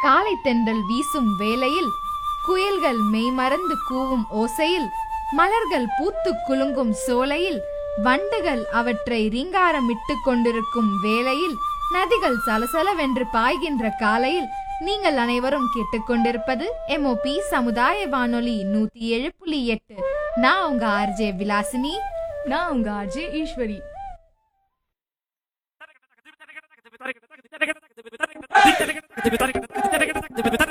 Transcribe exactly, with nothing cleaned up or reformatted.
காலை தென்றல் வீசும் வேளையில், குயில்கள் மெய்மறந்து கூவும் ஓசையில், மலர்கள் பூத்து குலுங்கும் சோலையில், வண்டுகள் அவற்றை ரீங்காரமிட்டு கொண்டிருக்கும் வேளையில், நதிகள் சலசலவென்று பாய்கின்ற காலையில், நீங்கள் அனைவரும் கேட்டுக்கொண்டிருப்பது எம்ஓபி சமுதாய வானொலி நூத்தி ஏழு புள்ளி எட்டு. நான் உங்க ஆர்ஜே விலாசினி. நான் உங்க ஆர்ஜே ஈஸ்வரி. Thank you.